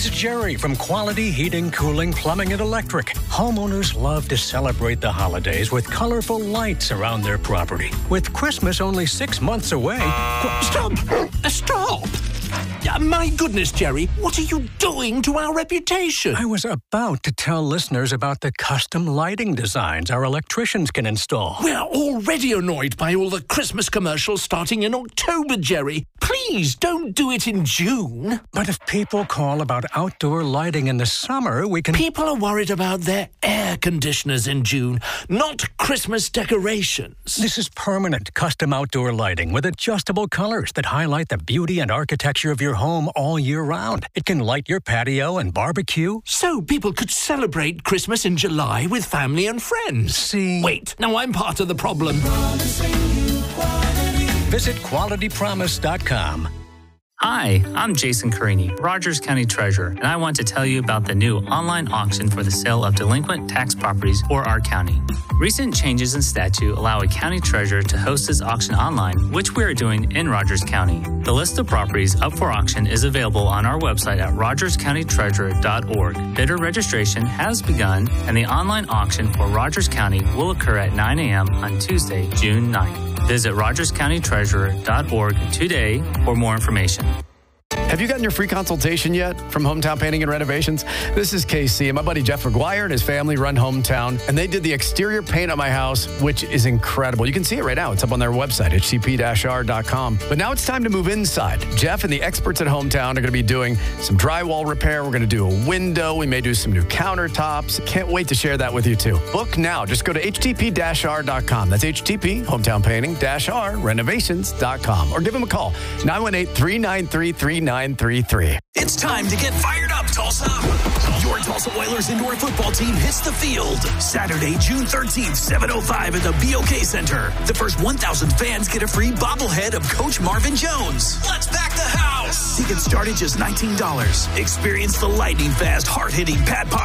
This is Jerry from Quality Heating, Cooling, Plumbing, and Electric. Homeowners love to celebrate the holidays with colorful lights around their property. With Christmas only 6 months away... Stop! Stop! My goodness, Jerry, what are you doing to our reputation? I was about to tell listeners about the custom lighting designs our electricians can install. We're already annoyed by all the Christmas commercials starting in October, Jerry. Please don't do it in June. But if people call about outdoor lighting in the summer, we can... People are worried about their air conditioners in June, not Christmas decorations. This is permanent custom outdoor lighting with adjustable colors that highlight the beauty and architecture of your home all year round. It can light your patio and barbecue. So people could celebrate Christmas in July with family and friends. See? Wait, now I'm part of the problem. Visit QualityPromise.com. Hi, I'm Jason Carini, Rogers County Treasurer, and I want to tell you about the new online auction for the sale of delinquent tax properties for our county. Recent changes in statute allow a county treasurer to host this auction online, which we are doing in Rogers County. The list of properties up for auction is available on our website at rogerscountytreasurer.org. Bidder registration has begun, and the online auction for Rogers County will occur at 9 a.m. on Tuesday, June 9th. Visit rogerscountytreasurer.org today for more information. Have you gotten your free consultation yet from Hometown Painting and Renovations? This is KC, and my buddy Jeff McGuire and his family run Hometown, and they did the exterior paint on my house, which is incredible. You can see it right now. It's up on their website, hcp-r.com. But now it's time to move inside. Jeff and the experts at Hometown are going to be doing some drywall repair. We're going to do a window. We may do some new countertops. Can't wait to share that with you, too. Book now. Just go to hcp-r.com. That's HTP, Hometown Painting-R, renovations.com. Or give them a call, 918-393-3933. It's time to get fired up, Tulsa. Your Tulsa Oilers indoor football team hits the field Saturday, June 13th, 7:05 at the BOK Center. The first 1,000 fans get a free bobblehead of Coach Marvin Jones. Let's back the house. Tickets start at just $19. Experience the lightning fast, hard-hitting Pat